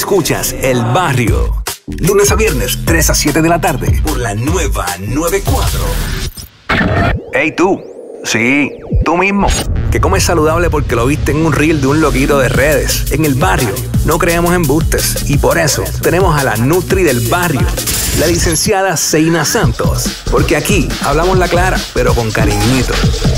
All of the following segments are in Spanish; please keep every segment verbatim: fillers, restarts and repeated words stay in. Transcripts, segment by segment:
Escuchas El Barrio. Lunes a viernes, tres a siete de la tarde, por la nueva noventa y cuatro. Hey tú, sí, tú mismo, que comes saludable porque lo viste en un reel de un loquito de redes. En El Barrio no creemos embustes y por eso tenemos a la Nutri del Barrio, la licenciada Zeina Santos, porque aquí hablamos la clara, pero con cariñito.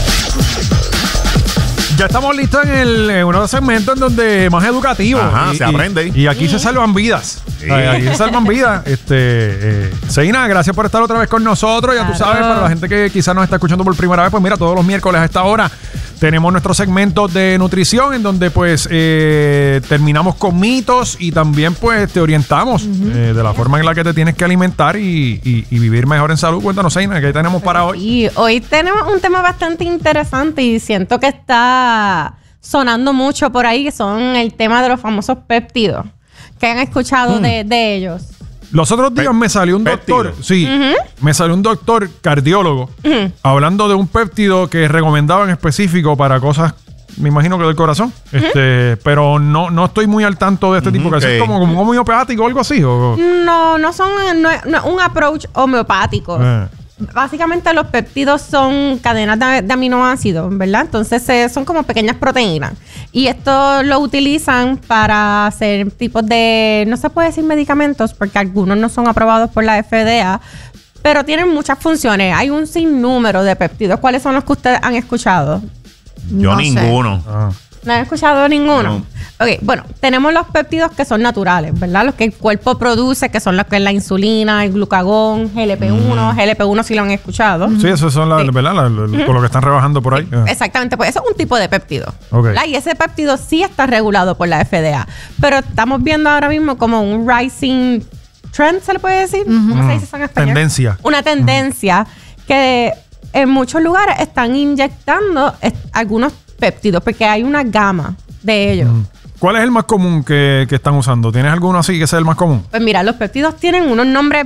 Ya estamos listos en, el, en uno de los segmentos en donde más educativo. Ajá, y, se aprende. Y, y aquí mm. se salvan vidas. Sí. Aquí se salvan vidas. Este, eh, Zeina, gracias por estar otra vez con nosotros. Ya claro. Tú sabes, para la gente que quizás nos está escuchando por primera vez, pues mira, todos los miércoles a esta hora tenemos nuestro segmento de nutrición en donde pues eh, terminamos con mitos y también pues te orientamos uh-huh. eh, de la forma en la que te tienes que alimentar y, y, y vivir mejor en salud. Cuéntanos, Zeina, ¿qué tenemos para hoy? Y hoy tenemos un tema bastante interesante y siento que está sonando mucho por ahí, que son el tema de los famosos péptidos. ¿Qué han escuchado mm. de, de ellos? Los otros días Pe- me salió un doctor, péptido. sí, uh-huh. me salió un doctor cardiólogo uh-huh. hablando de un péptido que recomendaba en específico para cosas, me imagino que del corazón, uh-huh. este, pero no, no estoy muy al tanto de este uh-huh. tipo, que okay. es como, como un homeopático o algo así. ¿O? No, no son no, no, un approach homeopático. Eh. Básicamente los péptidos son cadenas de, de aminoácidos, ¿verdad? Entonces eh, son como pequeñas proteínas. Y esto lo utilizan para hacer tipos de, no se puede decir medicamentos, porque algunos no son aprobados por la F D A, pero tienen muchas funciones. Hay un sinnúmero de péptidos. ¿Cuáles son los que ustedes han escuchado? Yo no ninguno. Ah. ¿No han escuchado ninguno? No. Ok, bueno, tenemos los péptidos que son naturales, ¿verdad? Los que el cuerpo produce, que son los que es la insulina, el glucagón, G L P uno. Mm. G L P uno sí lo han escuchado. Sí, esos son las, sí. ¿verdad? La, la, mm-hmm. con lo que están rebajando por ahí. Sí, exactamente, pues eso es un tipo de péptido. Okay. Y ese péptido sí está regulado por la F D A. Pero estamos viendo ahora mismo como un rising trend, ¿se le puede decir? Mm-hmm. ¿Cómo se dice eso en español? Tendencia. Una tendencia mm-hmm. que en muchos lugares están inyectando est- algunos péptidos, porque hay una gama de ellos. Mm. ¿Cuál es el más común que, que están usando? ¿Tienes alguno así que sea el más común? Pues mira, los péptidos tienen unos nombres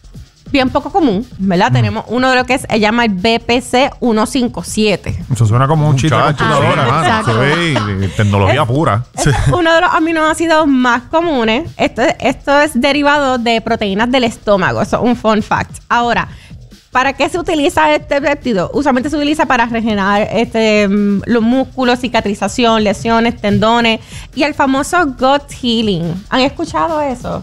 bien poco común, ¿verdad? Mm. Tenemos uno de lo que es, se llama el B P C ciento cincuenta y siete. Eso suena como un chiste de computadora, ah, mano. Eso es tecnología es, pura. Es uno de los aminoácidos más comunes. Esto, esto es derivado de proteínas del estómago. Eso es un fun fact. Ahora, ¿para qué se utiliza este péptido? Usualmente se utiliza para regenerar este, los músculos, cicatrización, lesiones, tendones y el famoso gut healing. ¿Han escuchado eso?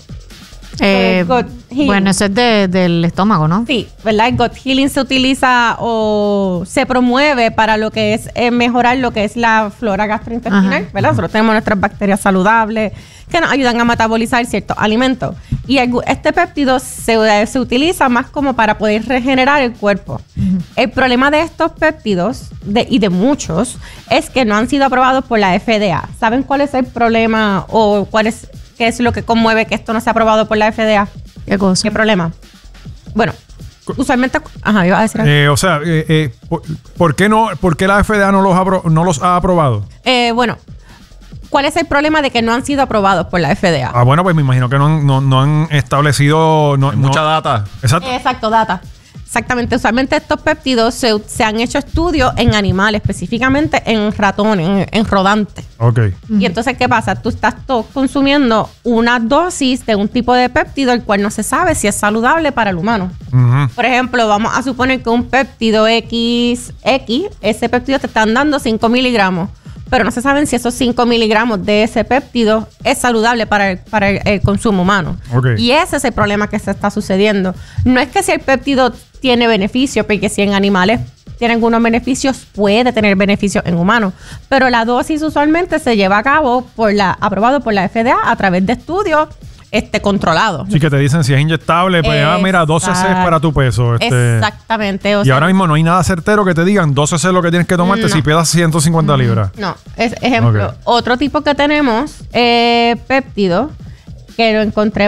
Eh, bueno, eso es de, del estómago, ¿no? Sí, ¿verdad? El gut healing se utiliza o se promueve para lo que es eh, mejorar lo que es la flora gastrointestinal, ajá, ¿verdad? Nosotros tenemos nuestras bacterias saludables que nos ayudan a metabolizar ciertos alimentos. Y el, este péptido se, se utiliza más como para poder regenerar el cuerpo. Uh-huh. El problema de estos péptidos, de, y de muchos, es que no han sido aprobados por la F D A. ¿Saben cuál es el problema o cuál es, qué es lo que conmueve que esto no sea aprobado por la F D A? ¿Qué cosa? ¿Qué problema? Bueno, usualmente... Ajá, iba a decir algo. Eh, o sea, eh, eh, ¿por, ¿por qué no, por qué la F D A no los, apro- no los ha aprobado? Eh, bueno... ¿Cuál es el problema de que no han sido aprobados por la F D A? Ah, bueno, pues me imagino que no, han- no, no han establecido... No, mucha no, data. Exacto. Exacto, data. Exactamente. Usualmente estos péptidos se, se han hecho estudios en animales, específicamente en ratones, en, en rodantes. Ok. Uh-huh. Y entonces, ¿qué pasa? Tú estás to- consumiendo una dosis de un tipo de péptido el cual no se sabe si es saludable para el humano. Uh-huh. Por ejemplo, vamos a suponer que un péptido X, X, ese péptido te están dando cinco miligramos. Pero no se saben si esos cinco miligramos de ese péptido es saludable para el, para el, el consumo humano. Okay. Y ese es el problema que se está sucediendo. No es que si el péptido tiene beneficios, porque si en animales tiene algunos beneficios, puede tener beneficios en humanos. Pero la dosis usualmente se lleva a cabo por la aprobado por la F D A a través de estudios este, controlados. Sí, que te dicen si es inyectable, pues ah, mira, doce ce para tu peso. Este, Exactamente. O y sea, ahora mismo no hay nada certero que te digan doce ce lo que tienes que tomarte no. si pesas ciento cincuenta libras. No, es ejemplo. Okay. Otro tipo que tenemos, eh, péptido, que lo encontré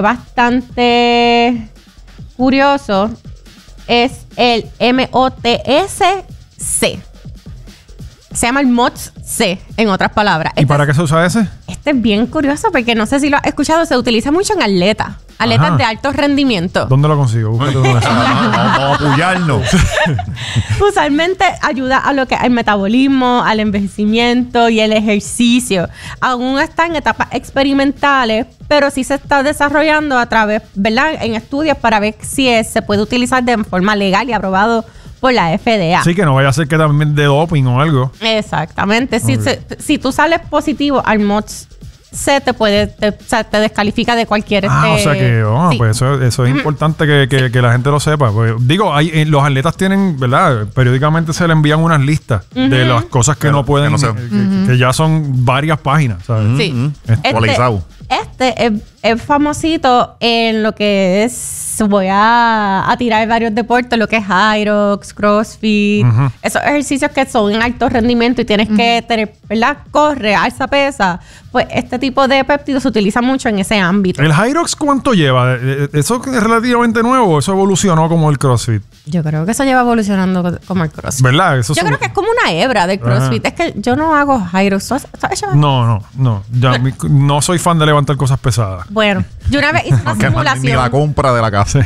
bastante curioso, es el M O T S C. Se llama el M O T S C, en otras palabras. ¿Y este para qué se usa ese? Este este es bien curioso porque no sé si lo has escuchado, se utiliza mucho en atletas, atletas Ajá. de alto rendimiento. ¿Dónde lo consigo? Búscate uno de esos. Vamos a apoyarnos. Usualmente ayuda a lo que al metabolismo, al envejecimiento y el ejercicio. Aún está en etapas experimentales, pero sí se está desarrollando a través, ¿verdad? En estudios para ver si es, se puede utilizar de forma legal y aprobado por la F D A. Sí, que no vaya a ser que también de doping o algo. Exactamente. Si, Ok. se- si tú sales positivo al M O T S, te puede, te, o sea, te descalifica de cualquier Ah, este, o sea que, oh, sí. pues eso, eso es importante que, que- que la gente lo sepa. Pues, digo, hay, eh, los atletas tienen, ¿verdad? Periódicamente se le envían unas listas de las cosas que Pero no pueden, que no eh, se- que, que ya son varias páginas, ¿sabes? Sí. Mm, Este, Actualizado. este es, es famosito en lo que es, voy a, a tirar varios deportes, lo que es Hyrox, CrossFit, Ujú. esos ejercicios que son en alto rendimiento y tienes que tener, ¿verdad? Corre, alza, pesa. Pues este tipo de péptidos se utiliza mucho en ese ámbito. ¿El Hyrox cuánto lleva? Eh, eh, ¿Eso es relativamente nuevo o eso evolucionó como el CrossFit? Yo creo que eso lleva evolucionando co- como el CrossFit. ¿Verdad? Eso Yo son- creo que es como una hebra del CrossFit. Es que yo no hago Hyrox. ¿Tú has- tú has hecho- No, no, no. Ya, mi- no soy fan de levantar cosas pesadas. Bueno, yo una vez hice una Que más ni la simulación. compra de la casa.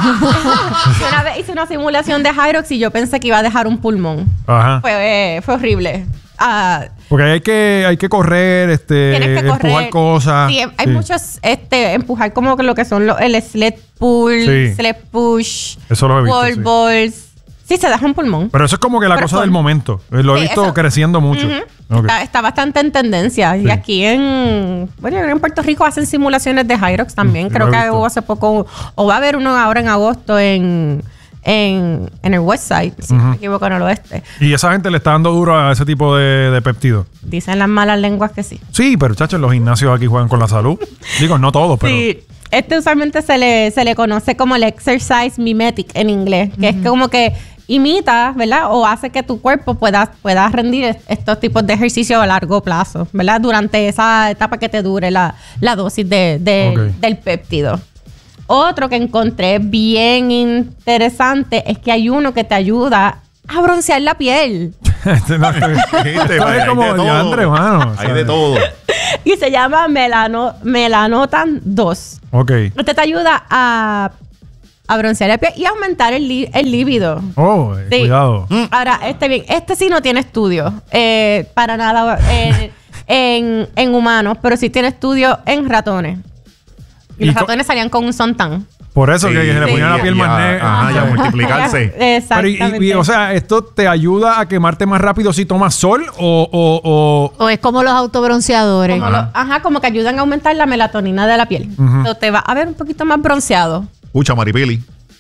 Yo una vez hice una simulación de Hyrox y yo pensé que iba a dejar un pulmón. Ajá. Fue, eh, fue horrible. Ah, Porque hay que, hay que correr, este, tienes que correr. empujar cosas. Sí, hay Sí. muchos, este, empujar como que lo que son los, el sled pull, Sí. sled push, Eso lo he visto, wall sí. balls. Sí, se deja un pulmón. Pero eso es como que la Pero cosa con- del momento. Eh, Lo he Sí, visto eso- creciendo mucho. Ujú. Ok. Está, está bastante en tendencia. Sí. Y aquí en, bueno, en Puerto Rico hacen simulaciones de Hyrox también. Mm, Creo lo he que visto. hubo hace poco, o va a haber uno ahora en agosto en, en, en el Westside, si no me equivoco, en el oeste. Y esa gente le está dando duro a ese tipo de, de peptidos. Dicen las malas lenguas que sí. Sí, pero chacho, los gimnasios aquí juegan con la salud. Digo, no todos, pero. Sí. Este usualmente se le, se le conoce como el exercise mimetic en inglés, que es como que imita, ¿verdad? O hace que tu cuerpo pueda, pueda rendir est- estos tipos de ejercicios a largo plazo, ¿verdad? Durante esa etapa que te dure la, la dosis de, de- Ok. del péptido. Otro que encontré bien interesante es que hay uno que te ayuda a broncear la piel. Este no, este- Viste, esto es vaya, como hay de todo. diantre, mano, Hay ¿sabes? de todo. Y se llama Melano, Melanotan dos. Ok. Este te ayuda a, a broncear la piel y aumentar el, li- el líbido. Oh, eh, Sí. cuidado. Ahora, este bien, este sí no tiene estudios eh, para nada en, en, en humanos, pero sí tiene estudios en ratones. Y, ¿Y los co- ratones salían con un sontán. Por eso que, que se le Sí, ponía la y- piel y más a- negra. Ajá, y a multiplicarse. Pero, y, Exactamente. y- o sea, ¿esto te ayuda a quemarte más rápido si tomas sol o, o, o- O es como los autobronceadores. Como lo- ajá, como que ayudan a aumentar la melatonina de la piel. Ujú. Entonces te va a ver un poquito más bronceado. Escucha, Maripili.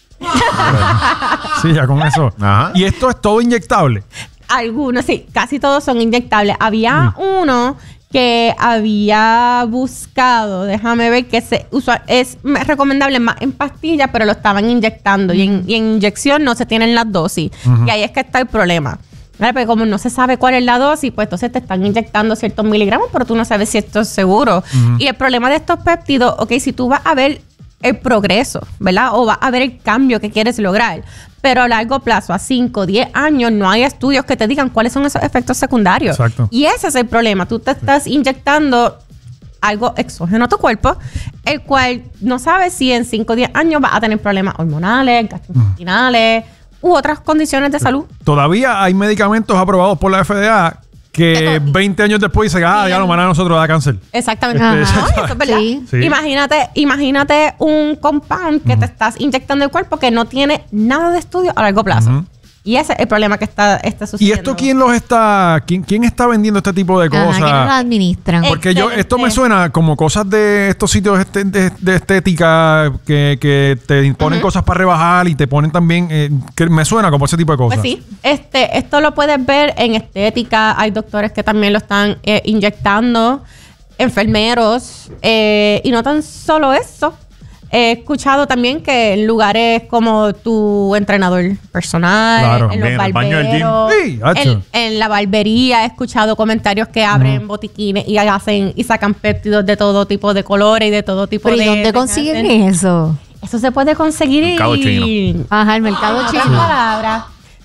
Sí, ya con eso. Ajá. Y esto es todo inyectable. Algunos, sí, casi todos son inyectables. Había uno que había buscado, déjame ver, que se usual, es m- recomendable más en pastillas, pero lo estaban inyectando. Y, en, y en inyección no se tienen las dosis. Y ahí es que está el problema. ¿Vale? Porque como no se sabe cuál es la dosis, pues entonces te están inyectando ciertos miligramos, pero tú no sabes si esto es seguro. Y el problema de estos péptidos, ok, si tú vas a ver el progreso, ¿verdad? O vas a ver el cambio que quieres lograr. Pero a largo plazo, a cinco, diez años, no hay estudios que te digan cuáles son esos efectos secundarios. Exacto. Y ese es el problema. Tú te estás inyectando algo exógeno a tu cuerpo, el cual no sabes si en cinco o diez años vas a tener problemas hormonales, gastrointestinales u otras condiciones de salud. Todavía hay medicamentos aprobados por la F D A que veinte años después dicen, ah, ya lo mandan a nosotros da cáncer. Exactamente. Este, No, eso es verdad. Sí. Sí. Imagínate, imagínate un compound que te estás inyectando el cuerpo que no tiene nada de estudio a largo plazo. Ujú. Y ese es el problema que está, está ¿Y sucediendo. esto quién los está, quién, quién está vendiendo este tipo de Ajá, cosas? que no lo administran. Eh, Porque yo, esto me Excelente. suena como cosas de estos sitios este- de, de estética que, que te imponen cosas para rebajar y te ponen también, eh, que me suena como ese tipo de cosas. Pues sí, este, esto lo puedes ver en estética. Hay doctores que también lo están eh, inyectando, enfermeros, eh, y no tan solo eso. He escuchado también que en lugares como tu entrenador personal, Claro. en los Bien, el baño del gym. barberos, Sí, hacho. en, en la barbería, he escuchado comentarios que abren botiquines y hacen y sacan péptidos de todo tipo de colores y de todo tipo Pero ¿y de. dónde de- consiguen de- eso? Eso se puede conseguir Mercado en chino. Ajá, el mercado en chino. otras palabras,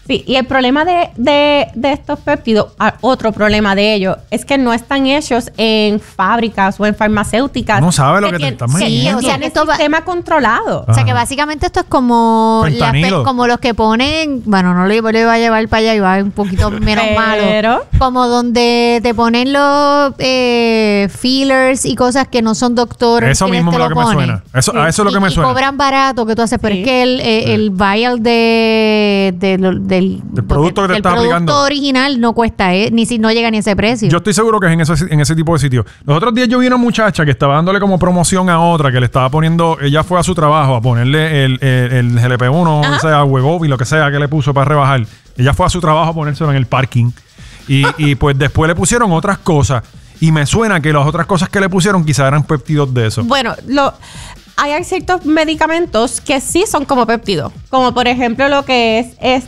Sí, y el problema de, de, de estos péptidos, ah, otro problema de ellos, es que no están hechos en fábricas o en farmacéuticas. No sabe lo que te tienen- están sí, vendiendo. o sea, en Esto el va- sistema controlado. O sea que básicamente esto es como las pe- Fentanilo. como los que ponen, bueno, no le, le va a llevar para allá y va un poquito menos Pero- malo. Como donde te ponen los eh, fillers y cosas que no son doctores. Eso ¿quiénes mismo te es lo que me ponen? suena. Eso, a eso es lo Y- que me y suena. cobran barato que tú haces, pero Sí. es que el, eh, el vial de, de lo- del, Del producto que te del estás producto aplicando. original no cuesta, eh, ni si no llega ni a ese precio. Yo estoy seguro que es en ese, en ese tipo de sitio. Los otros días yo vi una muchacha que estaba dándole como promoción a otra, que le estaba poniendo, ella fue a su trabajo a ponerle el, el, el G L P uno, o sea, Wegovy, lo que sea que le puso para rebajar. Ella fue a su trabajo a ponérselo en el parking. Y, y pues después le pusieron otras cosas. Y me suena que las otras cosas que le pusieron quizás eran péptidos de eso. Bueno, lo, hay, hay ciertos medicamentos que sí son como péptidos. Como por ejemplo lo que es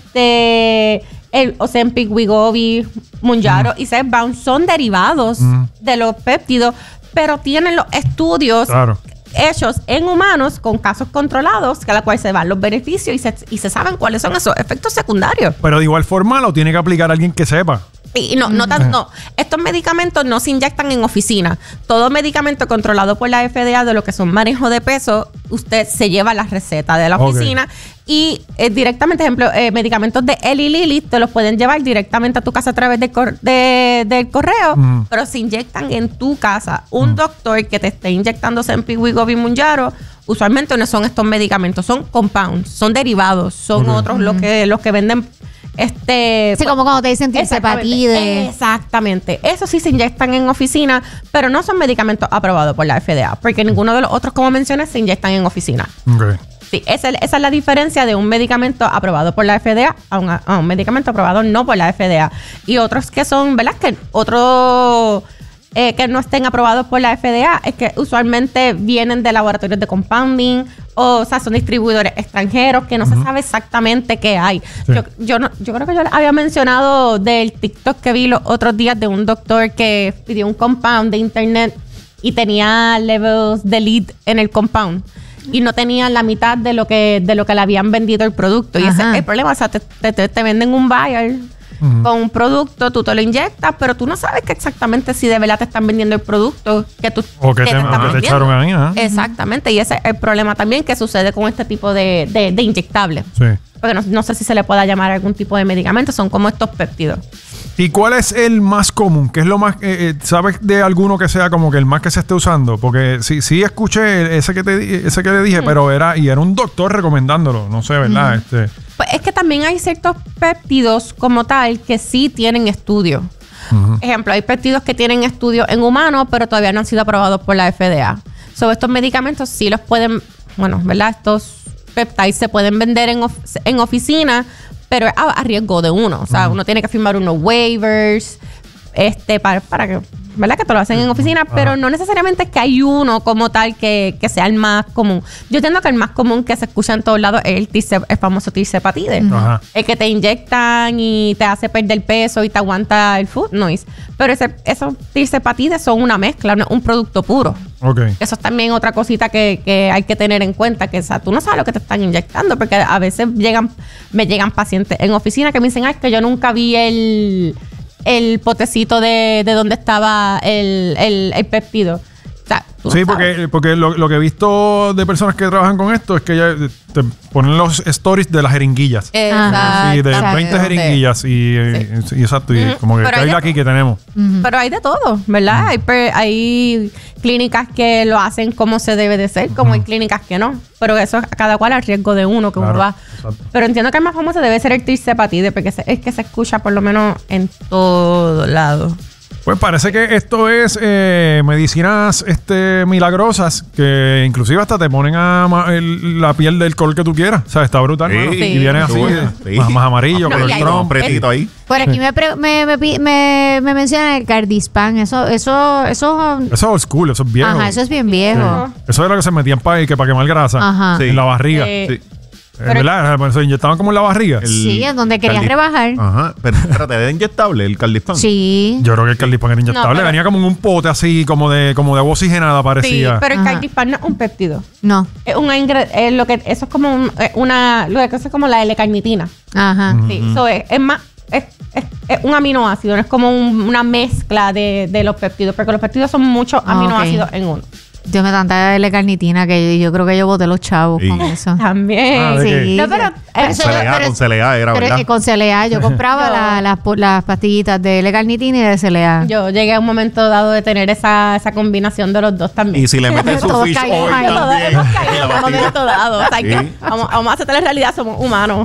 este el Ozempic, Wegovy, Mounjaro y Zepbound son derivados Mm. de los péptidos, pero tienen los estudios Claro. hechos en humanos con casos controlados, que a la cual se van los beneficios y se, y se saben cuáles son esos efectos secundarios. Pero de igual forma lo tiene que aplicar alguien que sepa. Y no, no, tan- no, estos medicamentos no se inyectan en oficina. Todo medicamento controlado por la F D A de lo que son manejo de peso, usted se lleva la receta de la Ok. oficina y eh, directamente, ejemplo, eh, medicamentos de Eli Lilly te los pueden llevar directamente a tu casa a través de cor- de- del correo, Mm. pero se inyectan en tu casa. Un doctor que te esté inyectando Ozempic, Wegovy, Mounjaro, usualmente no son estos medicamentos, son compounds, son derivados, son Ok. otros los que los que venden este Sí, como cuando te dicen tirsepatide. Exactamente. Eso sí se inyectan en oficina, pero no son medicamentos aprobados por la F D A, porque ninguno de los otros, como mencioné, se inyectan en oficina. Ok. Sí, esa, es- esa es la diferencia de un medicamento aprobado por la F D A a un, a un medicamento aprobado no por la F D A. Y otros que son, ¿verdad? Que otros eh, que no estén aprobados por la F D A es que usualmente vienen de laboratorios de compounding o, o sea, son distribuidores extranjeros que no se sabe exactamente qué hay. Sí. Yo, yo, no, yo creo que yo había mencionado del TikTok que vi los otros días de un doctor que pidió un compound de internet y tenía levels de lead en el compound y no tenía la mitad de lo que de lo que le habían vendido el producto. Y ese Ajá. es el problema. O sea, te, te, te- te venden un buyer Ujú. con un producto, tú te lo inyectas, pero tú no sabes que exactamente si de verdad te están vendiendo el producto que tú O que te, están o que te vendiendo. echaron ahí, ¿ah? Exactamente. Y ese es el problema también que sucede con este tipo de, de, de inyectables. Sí. Porque no, no sé si se le pueda llamar algún tipo de medicamento, son como estos péptidos. ¿Y cuál es el más común? ¿Qué es lo más? eh, eh, ¿Sabes de alguno que sea como que el más que se esté usando? Porque sí, sí escuché ese que te di- ese que le dije, pero era y era un doctor recomendándolo. No sé, ¿verdad? Este, Pues es que también hay ciertos péptidos como tal que sí tienen estudio. ujú. Ejemplo, hay péptidos que tienen estudio en humanos, pero todavía no han sido aprobados por la F D A. Sobre estos medicamentos sí los pueden, bueno, ¿verdad? Estos peptides se pueden vender en, of- en oficina, pero es a, a riesgo de uno. O sea, uno tiene que firmar unos waivers este, para, para que, ¿verdad? Que te lo hacen en oficina, pero no necesariamente es que hay uno como tal que, que sea el más común. Yo entiendo que el más común que se escucha en todos lados es el, tirse- el famoso tirsepatide. Ajá. El que te inyectan y te hace perder peso y te aguanta el food noise. Pero ese, esos tirsepatides son una mezcla, no es un producto puro. Ok. Eso es también otra cosita que, que hay que tener en cuenta, que o sea, tú no sabes lo que te están inyectando, porque a veces llegan, me llegan pacientes en oficina que me dicen, ay, es que yo nunca vi el, el potecito de, de donde estaba el, el, el péptido. O sea, tú no Sí, sabes. porque, porque lo, lo que he visto de personas que trabajan con esto es que ya te ponen los stories de las jeringuillas. Ajá. Sí, de exacto. veinte jeringuillas y, eh, y exacto, y Ujú. como que Pero hay cae de aquí que tenemos. Pero hay de todo, ¿verdad? Hay, per- hay clínicas que lo hacen como se debe de ser, como hay clínicas que no. Pero eso es cada cual al riesgo de uno que Claro, uno va. exacto. Pero entiendo que el más famoso debe ser el tirsepatide, porque se- es que se escucha por lo menos en todo lado. Pues parece que esto es eh, medicinas este, milagrosas que inclusive hasta te ponen a ma- el- la piel del color que tú quieras. O sea, está brutal, Sí. mano. Sí. Y viene así, Sí. eh, más, más amarillo, No, color y hay- Trump. Un pretito ahí. Por aquí me, pre- me, me, pi- me, me mencionan el Cardispan. Eso, eso, eso, Eso es old school, eso es viejo. ajá, eso es bien viejo. Eso es lo que se metían para que para quemar grasa Ajá. Sí. en la barriga. Eh, Sí. Eh, ¿Verdad? Bueno, se inyectaban como en la barriga. El Sí, en donde querías Cardis- rebajar. Ajá. Pero espérate, ¿era inyectable el Cardispan? Sí. Yo creo que el Cardispan era inyectable. No, pero- Venía como en un pote así, como de, como de agua oxigenada, Sí, parecía. pero el Ajá. Cardispan no es un péptido. No. Es un ingre- es lo que eso es como un- eh, una lo que eso es como la L-carnitina. Ajá. Sí, eso es, es más es, es- es un aminoácido, no es como un- una mezcla de, de los péptidos, porque los péptidos son muchos Ah, aminoácidos ok. en uno. Dios me tanta L-carnitina que yo creo que yo boté los chavos Sí. con eso. También. Ah, ¿de qué? Sí. No, pero, Pero eh, eso- Con C L A, pero- con C L A era, Pero ¿verdad? eh, con C L A yo compraba Yo- la- las po- las pastillitas de L-carnitina y de C L A. yo llegué a un momento dado de tener esa, esa combinación de los dos también. Y si le metes su Todos fish caímos oil ahí. Todos también. hemos en caído la en un pastilla. momento dado. O sea, Sí. que vamos, vamos a aceptar la realidad, somos humanos.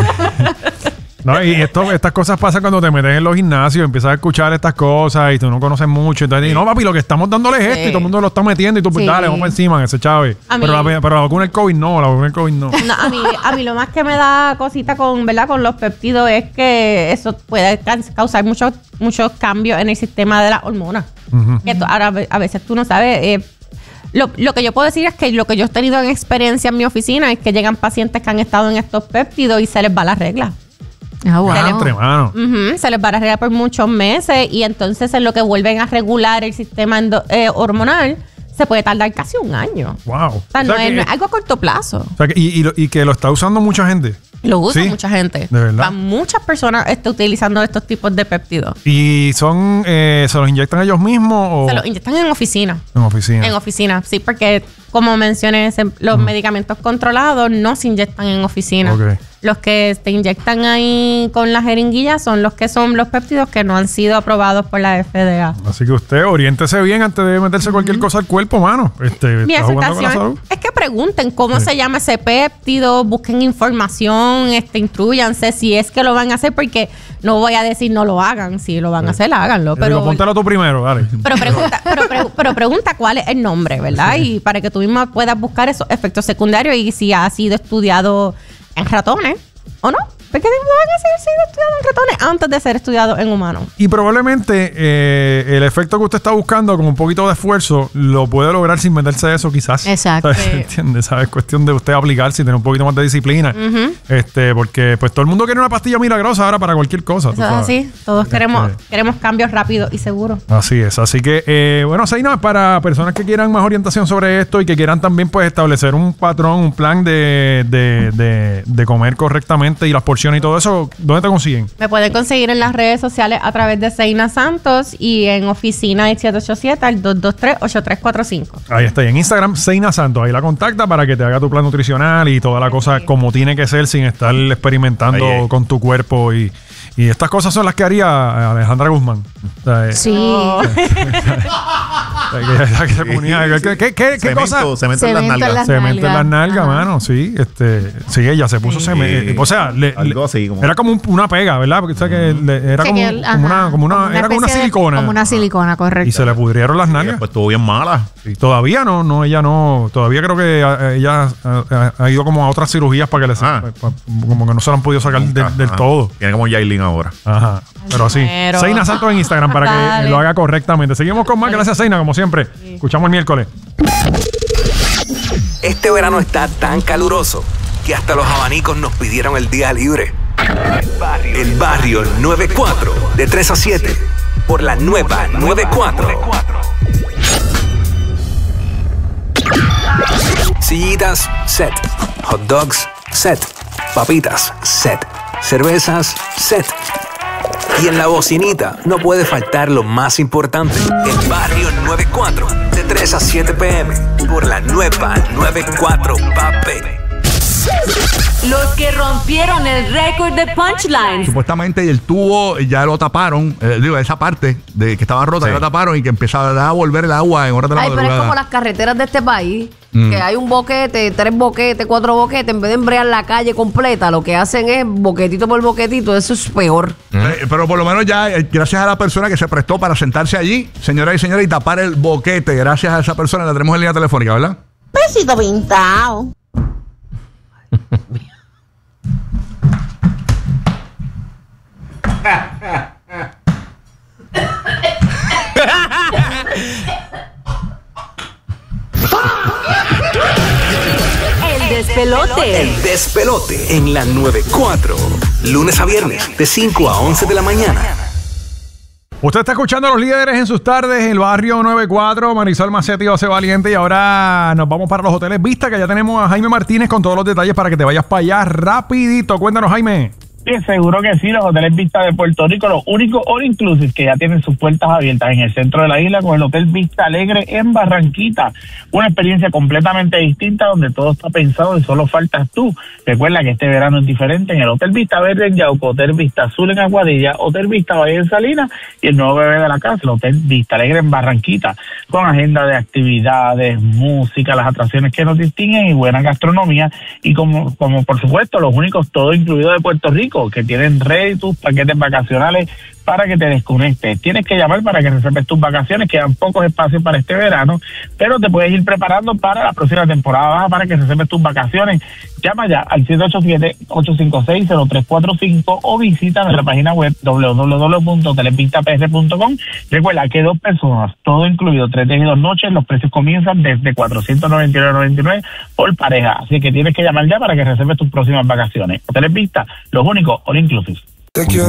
No, y esto, estas cosas pasan cuando te metes en los gimnasios, empiezas a escuchar estas cosas y tú no conoces mucho. Entonces, dices, no, papi, lo que estamos dándole es esto y todo el mundo lo está metiendo y tú, pues Sí. dale, vamos para encima, ese chave. A mí- Pero la, pero la vacuna del COVID no, la vacuna del COVID no. No, a mí, a mí lo más que me da cosita con, ¿verdad? Con los péptidos es que eso puede ca- causar muchos muchos cambios en el sistema de las hormonas. Ujú. Que tú- ahora a veces tú no sabes. eh, lo, lo que yo puedo decir es que lo que yo he tenido en experiencia en mi oficina es que llegan pacientes que han estado en estos péptidos y se les va la regla. Ah, wow. Entre manos. Ujú, se les va la regla por muchos meses y entonces en lo que vuelven a regular el sistema endo- eh, hormonal se puede tardar casi un año. Wow. O sea, no, es, no es algo a corto plazo. o sea que- y, y lo- y que lo está usando mucha gente. Lo usa Sí, mucha gente. de verdad. Va- muchas personas están utilizando estos tipos de péptidos. ¿Y son, eh, se los inyectan ellos mismos o Se los inyectan en oficina. en oficina? En oficina, sí, porque como mencioné, se- los medicamentos controlados no se inyectan en oficina. Ok. Los que se inyectan ahí con la jeringuilla son los que son los péptidos que no han sido aprobados por la F D A. Así que usted oriéntese bien antes de meterse cualquier cosa al cuerpo, mano. Este, Mi está jugando con la aceptación salud. es que pregunten cómo se llama ese péptido, busquen información, este, instruyanse si es que lo van a hacer, porque no voy a decir no lo hagan, si lo van a hacer, háganlo. Pero Pero, póntelo tú primero, dale. pero, pregunta, pero, pre- pero pregunta cuál es el nombre, ¿verdad? Y para que tú misma puedas buscar esos efectos secundarios y si ha sido estudiado en ratones o no. Porque no van a ser sido estudiados en ratones antes de ser estudiados en humanos. Y probablemente eh, el efecto que usted está buscando con un poquito de esfuerzo lo puede lograr sin meterse eso quizás. Exacto. ¿Sabes? ¿Entiendes? ¿Sabes? Es cuestión de usted aplicarse y tener un poquito más de disciplina. este Porque pues todo el mundo quiere una pastilla milagrosa ahora para cualquier cosa. tú Eso es sabes. así. Todos Este, queremos, queremos cambios rápidos y seguros. Así es, así que eh, bueno, Zaina, para personas que quieran más orientación sobre esto y que quieran también pues establecer un patrón, un plan de, de, de, de comer correctamente y las porciones y todo eso, ¿dónde te consiguen? Me pueden conseguir en las redes sociales a través de Seina Santos y en oficina el siete ocho siete al dos dos tres ocho tres cuatro cinco. Ahí está, y en Instagram, Seina Santos, ahí la contacta para que te haga tu plan nutricional y toda la cosa como tiene que ser sin estar experimentando Ahí es. con tu cuerpo y, y estas cosas son las que haría Alejandra Guzmán. O sea, eh, Sí. que- que se ponía- ¿Qué, qué, qué, qué Cemento, cosa? cemento en las Cemento en nalgas. las Cemento en las nalgas, Ajá. mano, sí. Este, sí, ella se puso cemento. O sea, le- Algo le- así, como- era como un- una pega, ¿verdad? Porque o sea, que le- era Sí, como, que él- como una, ajá, como una, como una era como una especie de- silicona. como una silicona, correcto. Y se le pudrieron las Y nalgas. después estuvo bien mala. Y todavía no, no, ella no, todavía creo que eh, ella ha, ha ido como a otras cirugías para que le Ah. pa- pa- como que no se la han podido sacar del, del Ajá. todo. Tiene como Yailin ahora. Ajá. Pero así. Pero- Seina Santos en Instagram para que Dale. lo haga correctamente. Seguimos con más. Gracias, Seina, como siempre. Escuchamos el miércoles. Este verano está tan caluroso que hasta los abanicos nos pidieron el día libre. El barrio noventa y cuatro, de tres a siete, por la nueva noventa y cuatro. Sillitas, set. Hot dogs, set. Papitas, set. Cervezas, set. Y en la bocinita no puede faltar lo más importante, el barrio noventa y cuatro, de tres a siete pm, por la nueva noventa y cuatro, papi. Los que rompieron el récord de punchlines. Supuestamente el tubo ya lo taparon, eh, digo, esa parte de que estaba rota Sí. ya la taparon y que empezaba a volver el agua en horas de la Ay, pero es madrugada. como las carreteras de este país, Mm. que hay un boquete, tres boquetes, cuatro boquetes, en vez de embrear la calle completa, lo que hacen es boquetito por boquetito, eso es peor. Eh, pero por lo menos ya, eh, gracias a la persona que se prestó para sentarse allí, señoras y señores, y tapar el boquete, gracias a esa persona, la tenemos en línea telefónica, ¿verdad? Besito pintado. El despelote. El despelote en la noventa y cuatro. Lunes a viernes, de cinco a once de la mañana. Usted está escuchando a los líderes en sus tardes, el barrio noventa y cuatro, Marisol Macetti y José Valiente. Y ahora nos vamos para los hoteles Vista, que ya tenemos a Jaime Martínez con todos los detalles para que te vayas para allá rapidito. Cuéntanos, Jaime. Sí, seguro que sí, los hoteles Vista de Puerto Rico, los únicos all inclusive que ya tienen sus puertas abiertas en el centro de la isla, con el Hotel Vista Alegre en Barranquita. Una experiencia completamente distinta donde todo está pensado y solo faltas tú. Recuerda que este verano es diferente en el Hotel Vista Verde en Yauco, Hotel Vista Azul en Aguadilla, Hotel Vista Valle en Salinas y el nuevo bebé de la casa, el Hotel Vista Alegre en Barranquita, con agenda de actividades, música, las atracciones que nos distinguen y buena gastronomía. Y como, como por supuesto, los únicos todo incluido de Puerto Rico, que tienen ready tus paquetes vacacionales para que te desconectes. Tienes que llamar para que reserves tus vacaciones, quedan pocos espacios para este verano, pero te puedes ir preparando para la próxima temporada baja para que reserves tus vacaciones. Llama ya al siete ocho siete, ocho cinco seis, cero tres cuatro cinco o visita nuestra página web doble u doble u doble u punto televista p r punto com. Recuerda que dos personas, todo incluido, tres días y dos noches, los precios comienzan desde cuatrocientos noventa y nueve noventa y nueve por pareja. Así que tienes que llamar ya para que reserves tus próximas vacaciones. Hoteles Vista, los únicos all inclusive. Te quiero